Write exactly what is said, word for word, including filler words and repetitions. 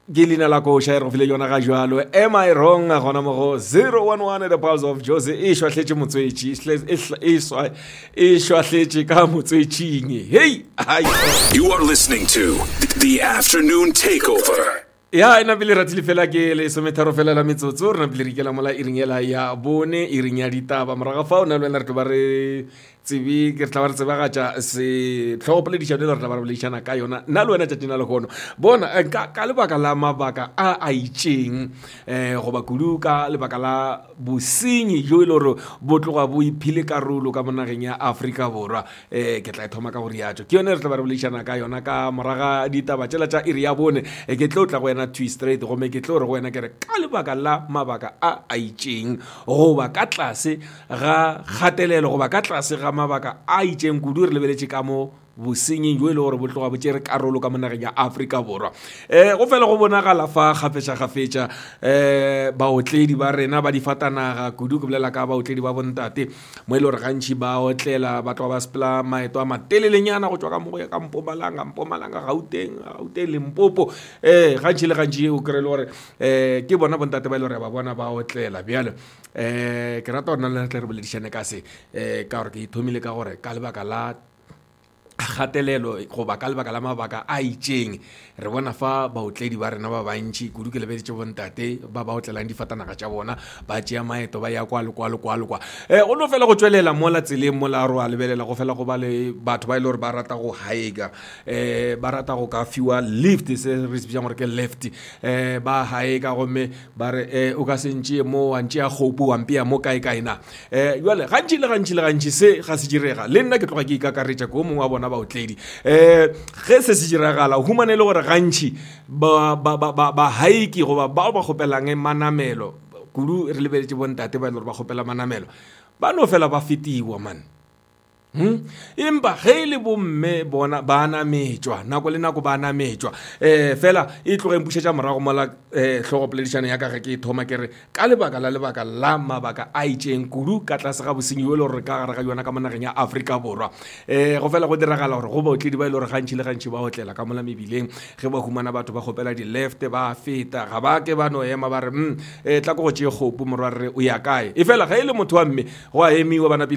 ke lena la ko shaere go file yona ga jwalo. Am I wrong a gona mo go zero one one at the pulse of Jose e shwahletse motswetši e swa e shwahletse ka motswetšing. Hey, you are listening to The Afternoon Takeover. Ya ina bile ratile fela ke le sometharo fela la metsotso re na bile re ke la mola iringela ya bone iring ya ditaba moraga fa ona le re tlo ba re tsebi ke tla ba re tseba ga tsa se tlhopole di tšhane re tla ba re bolešana ka yona nna le wena tša tina le gono bona ka ka lebaka la mabaka a a itšeng eh go ba kudu ka lebaka la bosenyi jo ile re botloga bo iphile karolo ka monageng ya Afrika Borwa eh ke tla thoma ka go riatso ke yone re tla ba re bolešana ka yona ka moraga ditaba tšela tša iri ya bone e ke tlo tla go na twist straight go me ke tlo re go wena ke re ka lebaka la mabaka a a itšeng go ba ka tlase ga gatelelo go ba ka tlase ga mabaka a itšeng kudu re lebeletše ka mo bosenyi jo ile gore bo tloga bo tšere karolo ka monageng ya Afrika Borwa eh go fela go bonagala fa gafetša gafetša eh baotledi ba rena ba difatanaga kudu ke bolela ka baotledi ba bontate mo ile gore gantši ba otlela batho ba sepela maeto a matelelenyana go tswa ka mo ya ka Mpumalanga Mpumalanga Gauteng Gauteng Limpopo eh gantši le gantši o kry le gore eh ke bona bontate ba ile gore ba bona ba otlela bjalo eh ke rata ona le re boledišane ka se eh ka gore ke ithomile ka gore ka lebaka la gatelelo go ba ka lebaka la mabaka a itšeng re bona fa baotledi ba rena ba bantši kudu ke lebeditše bontate ba ba otlelang difatanaga tša bona ba tšea maeto ba ya kwa le kwa le kwa le kwa eh go no fela go tswelela mola tseleng mola ro a lebelela go fela go ba le batho ba ile gore ba rata go hike eh ba rata go ka fiwa lift se re se gore ke left eh ba hike gomme ba re eh o ka sentše mo wa ntšea gopo wa mpia mo kae kae na eh jwale gantši le gantši le gantši se ga se direga le nna ke tloga ke ikakaretša ko mongwe wa bona baotledi eh ge se se diragala humane le gore gantši ba ba ba ba haiki go ba ba ba gopelang manamelo kudu re lebeletše bontate ba ile gore ba gopela manamelo ba no fela ba fetiwa man hm imba ge le bomme bona bana metswa nako le nako bana metswa eh fela e tloge mpušetša morago mola eh hlogo poledišana ya ka ge ke thoma ke re ka lebaka la lebaka la mabaka a itšeng kudu ka tlase ga bosenyi le gore ka gare ga yona ka monageng ya Afrika Borwa eh go fela go diragala gore go baotledi ba ile gore gantši le gantši ba otlela ka mola mebileng ge ba humana batho ba gopela di left ba feta ga ba ke ba no ema ba re hm eh tla go tšea gopo morwa re o ya kae e fela ge ile motho wa mme go a emiwa bana